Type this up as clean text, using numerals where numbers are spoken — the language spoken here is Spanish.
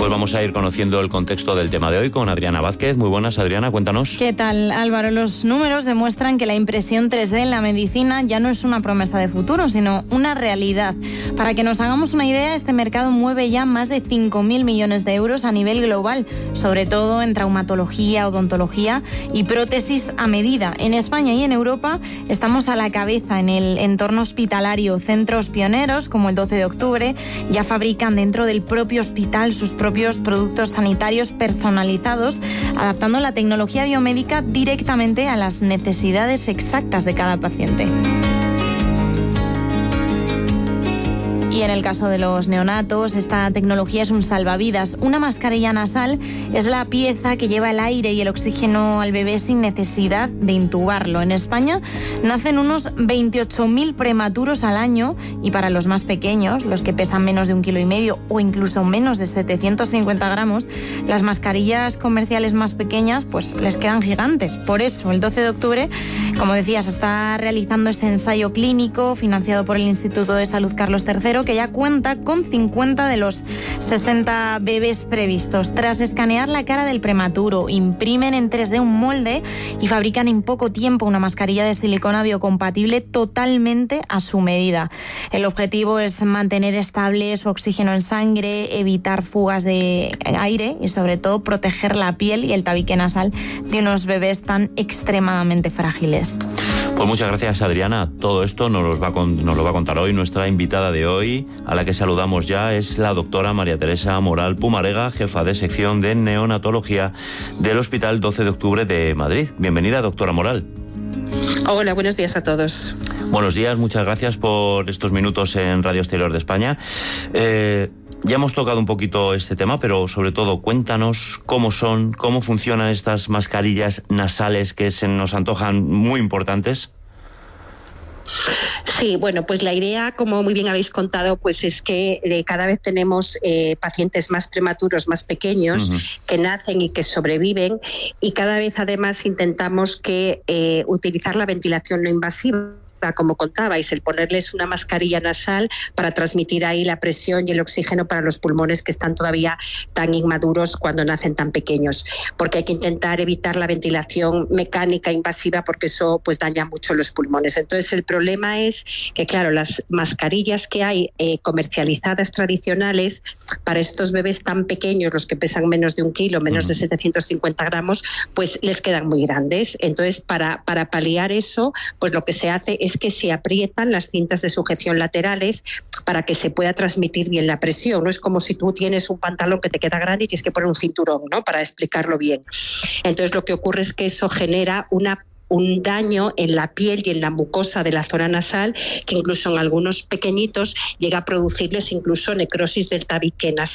Pues vamos a ir conociendo el contexto del tema de hoy con Adriana Vázquez. Muy buenas, Adriana, cuéntanos. ¿Qué tal, Álvaro? Los números demuestran que la impresión 3D en la medicina ya no es una promesa de futuro, sino una realidad. Para que nos hagamos una idea, este mercado mueve ya más de 5.000 millones de euros a nivel global, sobre todo en traumatología, odontología y prótesis a medida. En España y en Europa estamos a la cabeza en el entorno hospitalario. Centros pioneros, como el 12 de octubre, ya fabrican dentro del propio hospital sus propios productos sanitarios personalizados, adaptando la tecnología biomédica directamente a las necesidades exactas de cada paciente. Y en el caso de los neonatos, esta tecnología es un salvavidas. Una mascarilla nasal es la pieza que lleva el aire y el oxígeno al bebé sin necesidad de intubarlo. En España nacen unos 28.000 prematuros al año y para los más pequeños, los que pesan menos de 1,5 kg o incluso menos de 750 gramos, las mascarillas comerciales más pequeñas pues les quedan gigantes. Por eso, el 12 de octubre, como decía, se está realizando ese ensayo clínico financiado por el Instituto de Salud Carlos III, que ya cuenta con 50 de los 60 bebés previstos. Tras escanear la cara del prematuro, imprimen en 3D un molde y fabrican en poco tiempo una mascarilla de silicona biocompatible totalmente a su medida. El objetivo es mantener estable su oxígeno en sangre, evitar fugas de aire y sobre todo proteger la piel y el tabique nasal de unos bebés tan extremadamente frágiles. Pues muchas gracias, Adriana. Todo esto nos lo va a contar hoy nuestra invitada de hoy, a la que saludamos ya. Es la doctora María Teresa Moral Pumarega, jefa de sección de neonatología del Hospital 12 de Octubre de Madrid. Bienvenida, doctora Moral. Hola, buenos días a todos. Buenos días, muchas gracias por estos minutos en Radio Exterior de España. Ya hemos tocado un poquito este tema, pero sobre todo cuéntanos cómo funcionan estas mascarillas nasales que se nos antojan muy importantes. Sí, bueno, pues la idea, como muy bien habéis contado, pues es que cada vez tenemos pacientes más prematuros, más pequeños, que nacen y que sobreviven, y cada vez además intentamos utilizar la ventilación no invasiva, como contabais, el ponerles una mascarilla nasal para transmitir ahí la presión y el oxígeno para los pulmones que están todavía tan inmaduros cuando nacen tan pequeños, porque hay que intentar evitar la ventilación mecánica invasiva porque eso pues daña mucho los pulmones. Entonces el problema es que claro, las mascarillas que hay comercializadas tradicionales para estos bebés tan pequeños, los que pesan menos de 1 kilo, menos de 750 gramos, pues les quedan muy grandes. Entonces para paliar eso, pues lo que se hace es que se aprietan las cintas de sujeción laterales para que se pueda transmitir bien la presión. No es como si tú tienes un pantalón que te queda grande y tienes que poner un cinturón, ¿no?, para explicarlo bien. Entonces lo que ocurre es que eso genera un daño en la piel y en la mucosa de la zona nasal que incluso en algunos pequeñitos llega a producirles incluso necrosis del tabique nasal.